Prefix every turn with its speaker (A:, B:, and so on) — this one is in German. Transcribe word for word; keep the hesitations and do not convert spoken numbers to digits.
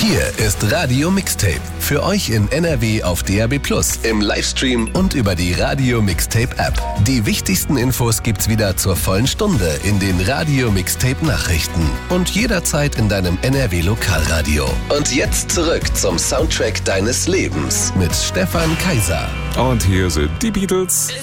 A: Hier ist Radio Mixtape. Für euch in N R W auf D A B plus, im Livestream und über die Radio Mixtape App. Die wichtigsten Infos gibt's wieder zur vollen Stunde in den Radio Mixtape Nachrichten und jederzeit in deinem N R W Lokalradio. Und jetzt zurück zum Soundtrack deines Lebens mit Stefan Kaiser.
B: Und hier sind die Beatles.